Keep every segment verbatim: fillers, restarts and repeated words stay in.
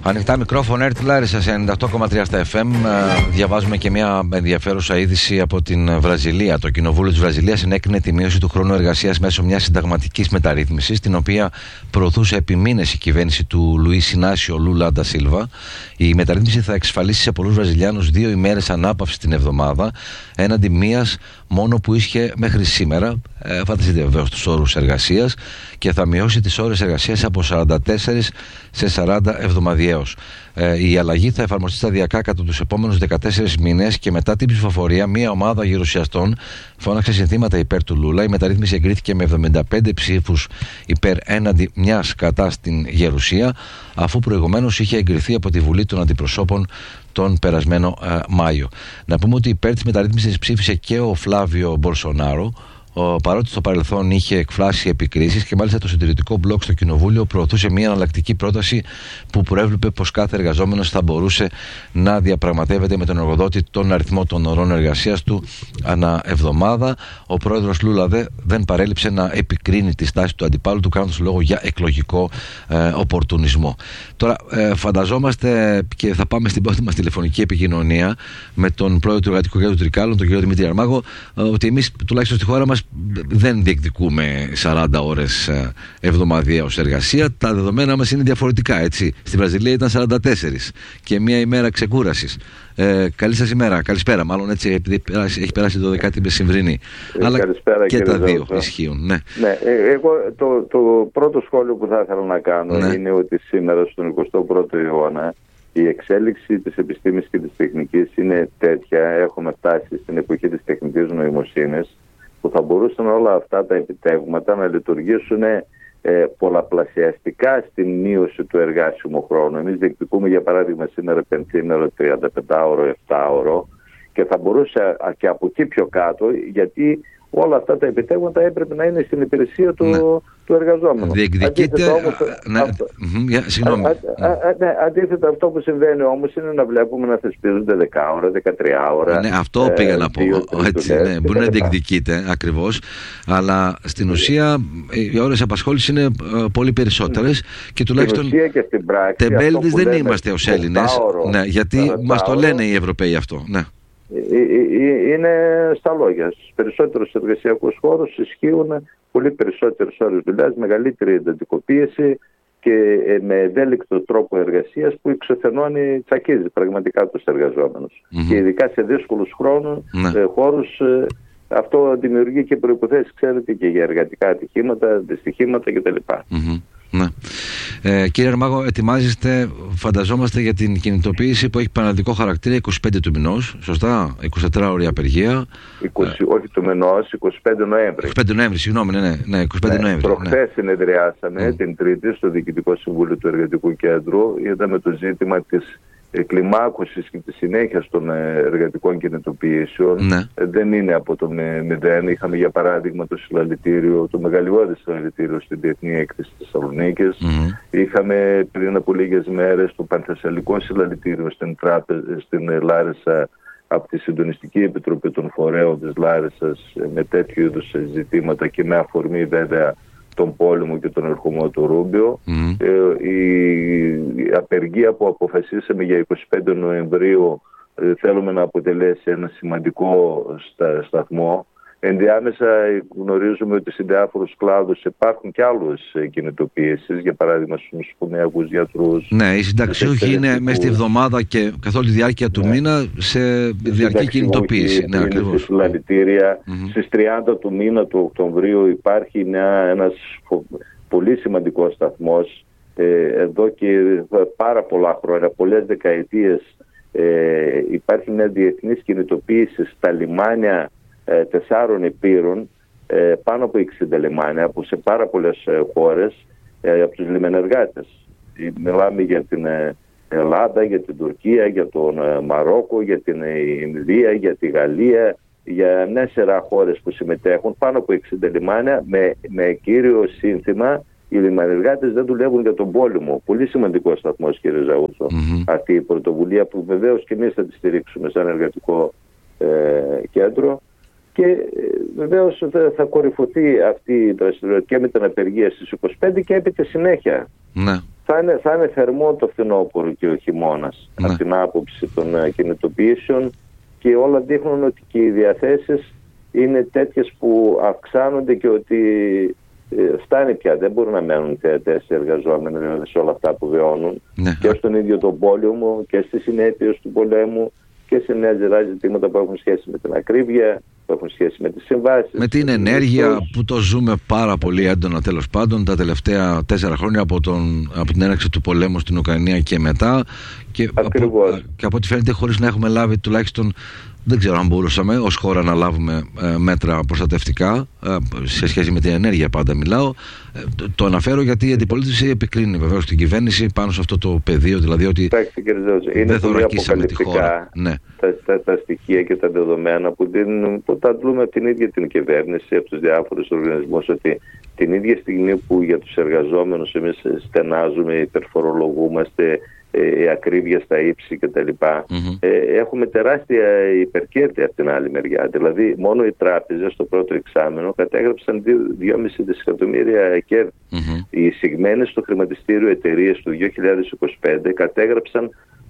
Ανοιχτά μικρόφωνα, έρθει Λάρισα σε ενενήντα οκτώ κόμμα τρία στα εφ εμ. Διαβάζουμε και μια ενδιαφέρουσα είδηση από την Βραζιλία. Το Κοινοβούλιο της Βραζιλίας ενέκρινε τη μείωση του χρόνου εργασίας μέσω μιας συνταγματικής μεταρρύθμισης, την οποία προωθούσε επί μήνες η κυβέρνηση του Λουίς Ινάσιο Λούλα ντα Σίλβα. Η μεταρρύθμιση θα εξασφαλίσει σε πολλούς Βραζιλιάνους δύο ημέρες ανάπαυση την εβδομάδα, έναντι μίας μόνο που ίσχυε μέχρι σήμερα. Ε, φανταστείτε βεβαίως τους όρους εργασίας, και θα μειώσει τις ώρες εργασίας από σαράντα τέσσερις σε σαράντα εβδομαδιαίως. Ε, η αλλαγή θα εφαρμοστεί σταδιακά κατά τους επόμενους δεκατέσσερις μήνες, και μετά την ψηφοφορία μια ομάδα γερουσιαστών φώναξε συνθήματα υπέρ του Λούλα. Η μεταρρύθμιση εγκρίθηκε με εβδομήντα πέντε ψήφους υπέρ έναντι μιας κατά στην Γερουσία, αφού προηγουμένως είχε εγκριθεί από τη Βουλή των Αντιπροσώπων τον περασμένο ε, Μάιο. Να πούμε ότι υπέρ της μεταρρύθμισης ψήφισε και ο Φλάβιο Μπολσονάρο, παρότι στο παρελθόν είχε εκφράσει επικρίσεις, και μάλιστα το συντηρητικό μπλοκ στο Κοινοβούλιο προωθούσε μια εναλλακτική πρόταση που προέβλεπε πως κάθε εργαζόμενος θα μπορούσε να διαπραγματεύεται με τον εργοδότη τον αριθμό των ωρών εργασίας του ανά εβδομάδα. Ο πρόεδρος Λούλα δε, δεν παρέλειψε να επικρίνει τη στάση του αντιπάλου του, κάνοντας λόγο για εκλογικό ε, οπορτουνισμό. Τώρα ε, φανταζόμαστε, και θα πάμε στην πρώτη μας τηλεφωνική επικοινωνία με τον πρόεδρο του Εργατικού Κέντρου Τρικάλων, τον κύριο Δημήτρη Αρμάγο, ε, ότι εμείς τουλάχιστον στη χώρα μας δεν διεκδικούμε σαράντα ώρες εβδομαδιαίως εργασία. Τα δεδομένα μας είναι διαφορετικά, έτσι. Στη Βραζιλία ήταν σαράντα τέσσερις και μία ημέρα ξεκούρασης. Ε, καλή σας ημέρα, καλησπέρα μάλλον, έτσι, επειδή έχει περάσει το δωδεκάτη μεσημβρινή. Ε, Αλλά καλησπέρα, και τα δύο Ζώο. ισχύουν. Ναι. Ναι, εγώ το, το πρώτο σχόλιο που θα ήθελα να κάνω ναι. είναι ότι σήμερα στον εικοστό πρώτο αιώνα η εξέλιξη της επιστήμης και της τεχνικής είναι τέτοια. Έχουμε φτάσει στην εποχή της τεχνητής νοημοσύνης, που θα μπορούσαν όλα αυτά τα επιτεύγματα να λειτουργήσουν ε, πολλαπλασιαστικά στην μείωση του εργάσιμου χρόνου. Εμείς διεκδικούμε για παράδειγμα σήμερα πενθήμερο, τριανταπεντάωρο, επτάωρο, και θα μπορούσε και από εκεί πιο κάτω, γιατί όλα αυτά τα επιτεύγματα έπρεπε να είναι στην υπηρεσία του, ναι. του εργαζόμενου. Διεκδικείται... Ναι, αυτό... yeah, συγγνώμη. Α, α, α, ναι, αντίθετα, αυτό που συμβαίνει όμως είναι να βλέπουμε να θεσπίζονται δεκάωρα, δεκατριάωρα. Ναι, αυτό ε, πήγα να πω. Έτσι, ναι, μπορεί να διεκδικείται ακριβώς, αλλά στην ουσία οι ώρες απασχόλησης είναι πολύ περισσότερες, και τουλάχιστον τεμπέληδες δεν είμαστε ως Έλληνες, ναι, γιατί μας το λένε οι Ευρωπαίοι αυτό. Ναι. Είναι στα λόγια. Στους περισσότερους εργασιακούς χώρους ισχύουν πολύ περισσότερες ώρες δουλειάς, μεγαλύτερη εντατικοποίηση και με ευέλικτο τρόπο εργασίας που εξωθενώνει, τσακίζει πραγματικά τους εργαζόμενους. Mm-hmm. Και ειδικά σε δύσκολους χρόνους, mm-hmm. χώρους, αυτό δημιουργεί και προϋποθέσεις, ξέρετε, και για εργατικά ατυχήματα, δυστυχήματα κτλ. Mm-hmm. Ναι. Ε, κύριε Αρμάγο, ετοιμάζεστε, φανταζόμαστε, για την κινητοποίηση που έχει πανελλαδικό χαρακτήρα είκοσι πέντε του μηνός, σωστά, εικοσιτετράωρη απεργία. είκοσι, ε, όχι του μηνός, είκοσι πέντε Νοέμβρη. είκοσι πέντε Νοέμβρη, συγγνώμη, ναι, ναι, ναι είκοσι πέντε ναι, Νοέμβρη. Προχθές ναι. συνεδριάσαμε mm. την Τρίτη στο Διοικητικό Συμβούλιο του Εργατικού Κέντρου. Είδαμε το ζήτημα της κλιμάκωσης και της συνέχειας των εργατικών κινητοποιήσεων. Ναι. Δεν είναι από το μηδέν. Είχαμε για παράδειγμα το συλλαλητήριο, το μεγαλειώδες συλλαλητήριο στην Διεθνή Έκθεση της Θεσσαλονίκης. Mm-hmm. Είχαμε πριν από λίγες μέρες το Πανθεσσαλικό συλλαλητήριο στην, Τράπε, στην Λάρισα από τη Συντονιστική Επιτροπή των Φορέων της Λάρισας με τέτοιου είδους ζητήματα, και με αφορμή βέβαια τον πόλεμο και τον ερχομό του Ρούμπιο. Mm. Ε, η απεργία που αποφασίσαμε για είκοσι πέντε Νοεμβρίου ε, θέλουμε να αποτελέσει ένα σημαντικό στα, σταθμό. Ενδιάμεσα γνωρίζουμε ότι σε διάφορους κλάδους υπάρχουν και άλλες κινητοποιήσεις, για παράδειγμα στους νοσοκομιακούς γιατρούς. Ναι, οι συνταξιούχοι είναι μέσα στη εβδομάδα και καθ' όλη τη διάρκεια του ναι. μήνα σε διαρκή κινητοποίηση. Ναι, ακριβώς. Συλλαλητήρια. Mm-hmm. Στις τριάντα του μήνα του Οκτωβρίου υπάρχει μια, ένας πολύ σημαντικός σταθμός. Ε, εδώ και πάρα πολλά χρόνια, πολλές δεκαετίες, ε, υπάρχει μια διεθνής κινητοποίηση στα λιμάνια τεσσάρων υπήρων, πάνω από εξήντα λιμάνια, που σε πάρα πολλές χώρες, από τους λιμενεργάτες. Μιλάμε για την Ελλάδα, για την Τουρκία, για τον Μαρόκο, για την Ινδία, για τη Γαλλία, για μια σειρά χώρες που συμμετέχουν, πάνω από εξήντα λιμάνια, με, με κύριο σύνθημα οι λιμενεργάτες δεν δουλεύουν για τον πόλεμο. Πολύ σημαντικό σταθμός, κύριε Ζαούτσο, mm-hmm. αυτή η πρωτοβουλία, που βεβαίως και εμείς θα τη στηρίξουμε σαν εργατικό ε, κέντρο. Και βεβαίως θα κορυφωθεί αυτή η δραστηριότητα και με την απεργία στις είκοσι πέντε και έπειτα συνέχεια. Ναι. Θα θα είναι, θα είναι θερμό το φθινόπωρο και ο χειμώνας, ναι. από την άποψη των uh, κινητοποιήσεων, και όλα δείχνουν ότι και οι διαθέσεις είναι τέτοιες που αυξάνονται και ότι ε, φτάνει πια. Δεν μπορούν να μένουν θεατές εργαζόμενοι δηλαδή, σε όλα αυτά που βιώνουν, ναι. και στον ίδιο τον πόλεμο και στις συνέπειες του πολέμου και σε νέα ζερά ζητήματα που έχουν σχέση με την ακρίβεια, που έχουν σχέση με τις συμβάσεις. Με την ενέργεια τους, που το ζούμε πάρα πολύ έντονα τέλος πάντων τα τελευταία τέσσερα χρόνια από, τον, από την έναρξη του πολέμου στην Ουκρανία και μετά. Και από, και από ό,τι φαίνεται χωρίς να έχουμε λάβει τουλάχιστον, δεν ξέρω αν μπορούσαμε ως χώρα να λάβουμε ε, μέτρα προστατευτικά ε, σε σχέση με την ενέργεια, πάντα μιλάω. Ε, το, το αναφέρω γιατί η αντιπολίτευση επικρίνει βεβαίως την κυβέρνηση πάνω σε αυτό το πεδίο, δηλαδή ότι δεν θωρακίσαμε τη χώρα. Ναι. Τα, τα, τα στοιχεία και τα δεδομένα που, δίνουν, που τα δούμε από την ίδια την κυβέρνηση, από τους διάφορους οργανισμούς, ότι την ίδια στιγμή που για τους εργαζόμενους εμείς στενάζουμε, υπερφορολογούμαστε, η ακρίβεια στα ύψη κτλ. Mm-hmm. Ε, έχουμε τεράστια υπερκέρδη από την άλλη μεριά. Δηλαδή, μόνο οι τράπεζες στο πρώτο εξάμηνο κατέγραψαν δύο κόμμα πέντε δισεκατομμύρια κέρδη. Mm-hmm. Οι εισηγμένες στο χρηματιστήριο εταιρείες του δύο χιλιάδες είκοσι πέντε κατέγραψαν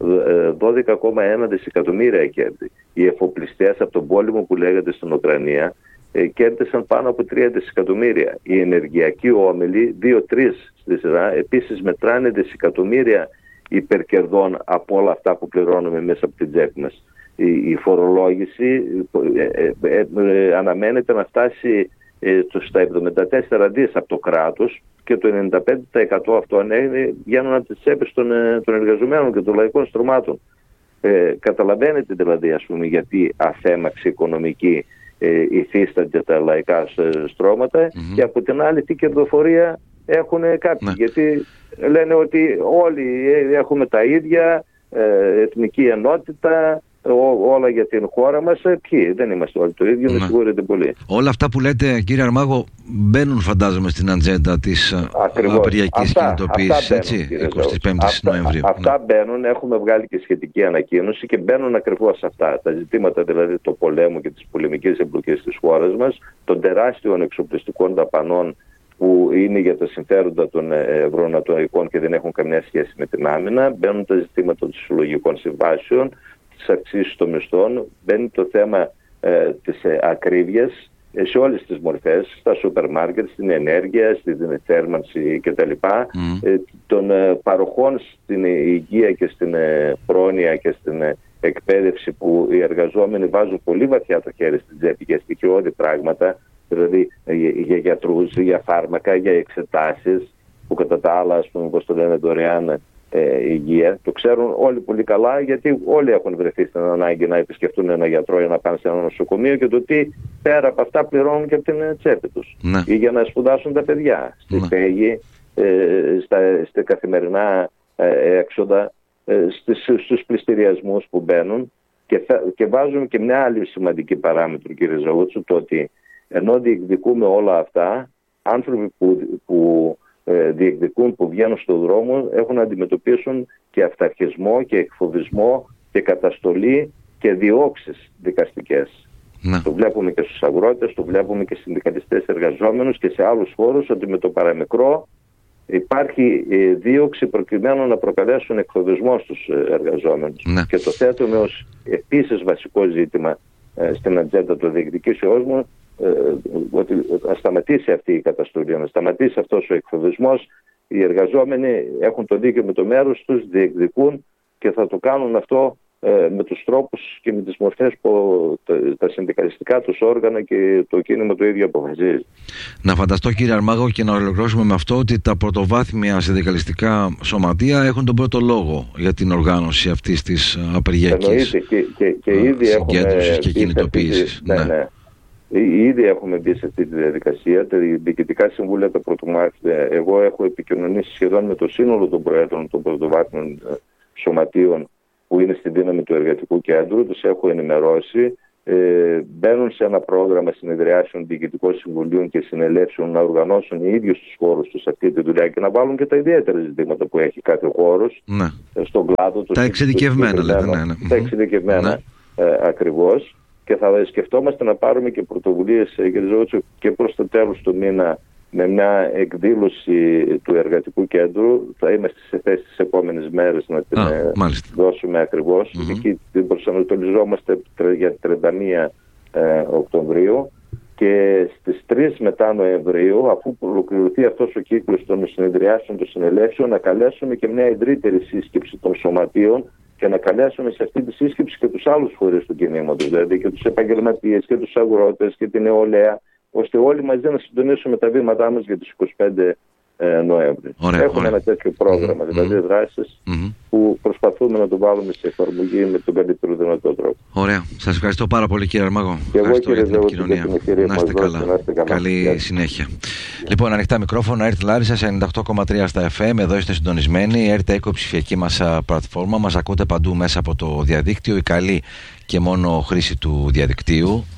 δώδεκα κόμμα ένα δισεκατομμύρια κέρδη. Οι εφοπλιστές από τον πόλεμο που λέγεται στην Ουκρανία ε, κέρδισαν πάνω από τρία δισεκατομμύρια. Οι ενεργειακοί όμιλοι, δύο τρία στη σειρά, επίσης μετράνε δισεκατομμύρια υπερκερδών από όλα αυτά που πληρώνουμε μέσα από την τσέπη μας. Η, η φορολόγηση ε, ε, ε, ε, αναμένεται να φτάσει ε, στα εβδομήντα τέσσερα δις από το κράτος, και το ενενήντα πέντε τοις εκατό αυτών ε, βγαίνουν από τις τσέπες των, ε, των εργαζομένων και των λαϊκών στρωμάτων. Ε, καταλαβαίνετε δηλαδή, ας πούμε, γιατί αθέμαξη οικονομική ε, υφίστανται τα λαϊκά στρώματα, mm-hmm. και από την άλλη τι κερδοφορία έχουν κάποιοι. Ναι. Γιατί λένε ότι όλοι έχουμε τα ίδια, ε, εθνική ενότητα, ό, όλα για την χώρα μας. Ε, ποιοι, δεν είμαστε όλοι το ίδιο, με συγχωρείτε πολύ. Όλα αυτά που λέτε, κύριε Αρμάγο, μπαίνουν φαντάζομαι στην ατζέντα της απεργιακής κινητοποίησης, έτσι, εικοστή πέμπτη Νοεμβρίου. Αυτά ναι. μπαίνουν, έχουμε βγάλει και σχετική ανακοίνωση και μπαίνουν ακριβώς αυτά. Τα ζητήματα δηλαδή του πολέμου και της πολεμικής εμπλοκής της χώρας μας, των τεράστιων εξοπλιστικών δαπανών που είναι για τα συμφέροντα των ευρωανατολικών και δεν έχουν καμιά σχέση με την άμυνα. Μπαίνουν τα ζητήματα των συλλογικών συμβάσεων, της αυξήσης των μισθών, μπαίνει το θέμα ε, της ε, ακρίβειας ε, σε όλες τις μορφές, στα σούπερ μάρκετ, στην ενέργεια, στην θέρμανση κτλ. Mm. Ε, των ε, παροχών στην υγεία και στην ε, πρόνοια και στην ε, εκπαίδευση, που οι εργαζόμενοι βάζουν πολύ βαθιά το χέρι στην τσέπη για στοιχειώδη πράγματα, δηλαδή για γιατρούς, για φάρμακα, για εξετάσεις, που κατά τα άλλα, ας πούμε, όπως το λένε, δωρεάν ε, υγεία. Το ξέρουν όλοι πολύ καλά, γιατί όλοι έχουν βρεθεί στην ανάγκη να επισκεφτούν ένα γιατρό για να πάνε σε ένα νοσοκομείο, και το τι πέρα από αυτά πληρώνουν και από την τσέπη τους. Ναι. Ή για να σπουδάσουν τα παιδιά. Στη ναι. στέγη, ε, στα, στα καθημερινά ε, έξοδα, ε, στις, στους πληστηριασμούς που μπαίνουν. Και, θα, και βάζουμε και μια άλλη σημαντική παράμετρο, κύριε Ζαούτσου, το ότι ενώ διεκδικούμε όλα αυτά, άνθρωποι που, που ε, διεκδικούν, που βγαίνουν στον δρόμο, έχουν να αντιμετωπίσουν και αυταρχισμό και εκφοβισμό και καταστολή και διώξεις δικαστικές. Ναι. Το βλέπουμε και στους αγρότες, το βλέπουμε και στους συνδικαλιστές εργαζόμενους και σε άλλους χώρους, ότι με το παραμικρό υπάρχει ε, δίωξη προκειμένου να προκαλέσουν εκφοβισμό στους εργαζόμενους. Ναι. Και το θέτουμε ως επίσης βασικό ζήτημα ε, στην ατζέντα του διεκδικήσεώς μου, Ε, ότι να σταματήσει αυτή η καταστολή, να σταματήσει αυτός ο εκφοβισμός. Οι εργαζόμενοι έχουν το δίκαιο με το μέρος τους, διεκδικούν, και θα το κάνουν αυτό ε, με τους τρόπους και με τις μορφές που τα, τα συνδικαλιστικά τους όργανα και το κίνημα το ίδιο αποφασίζει. Να φανταστώ, κύριε Αρμάγο, και να ολοκληρώσουμε με αυτό, ότι τα πρωτοβάθμια συνδικαλιστικά σωματεία έχουν τον πρώτο λόγο για την οργάνωση αυτής της απεργιακής και, και, και ήδη συγκέντρωσης και κινητοποίησης. Ναι, ναι. Ήδη έχουμε μπει σε αυτή τη διαδικασία. Τα διοικητικά συμβούλια τα πρωτομάθητα. Εγώ έχω επικοινωνήσει σχεδόν με το σύνολο των προέδρων των πρωτοβάθμιων σωματείων που είναι στη δύναμη του εργατικού κέντρου. Τους έχω ενημερώσει. Ε, μπαίνουν σε ένα πρόγραμμα συνεδριάσεων διοικητικών συμβουλίων και συνελεύσεων να οργανώσουν οι ίδιοι τους χώρους τους αυτή τη δουλειά και να βάλουν και τα ιδιαίτερα ζητήματα που έχει κάθε χώρος, ναι. στον κλάδο του. Τα εξειδικευμένα, λέτε. Ναι, ναι. Τα εξειδικευμένα, ναι. ε, ακριβώς. Και θα σκεφτόμαστε να πάρουμε και πρωτοβουλίες, κύριε Ζώτσου, και προς το τέλος του μήνα με μια εκδήλωση του Εργατικού Κέντρου. Θα είμαστε σε θέση τις επόμενες μέρες να την Α, δώσουμε ακριβώς. Mm-hmm. Εκεί την προσανατολιζόμαστε για τριάντα μία ε, Οκτωβρίου και στις τρεις μετά Νοεμβρίου, αφού ολοκληρωθεί αυτός ο κύκλος των συνεδριάσεων των συνελεύσεων, να καλέσουμε και μια ευρύτερη σύσκεψη των σωματείων και να καλέσουμε σε αυτή τη σύσκεψη και τους άλλους φορείς του κινήματος, δηλαδή και τους επαγγελματίες και τους αγρότες και την νεολαία, ώστε όλοι μαζί να συντονίσουμε τα βήματά μας για τις είκοσι πέντε Νοέμβρη. Ωραία, Έχουμε ωραία. ένα τέτοιο πρόγραμμα, mm-hmm. δηλαδή δράσεις mm-hmm. που προσπαθούμε να το βάλουμε σε εφαρμογή με τον καλύτερο δυνατό τρόπο. Ωραία. Σας ευχαριστώ πάρα πολύ, κύριε Αρμάγο. Και εγώ, κύριε Ζεώτη, για την ευκαιρία να είστε καλά. Να είστε καλά. Καλή yeah. συνέχεια. Λοιπόν, ανοιχτά μικρόφωνα, ΕΡΤ Λάρισα σε ενενήντα οκτώ κόμμα τρία στα εφ εμ. Εδώ είστε συντονισμένοι. Η ΕΡΤ Eco, ψηφιακή μας πλατφόρμα. Μας ακούτε παντού μέσα από το διαδίκτυο. Η καλή και μόνο χρήση του διαδικτύου.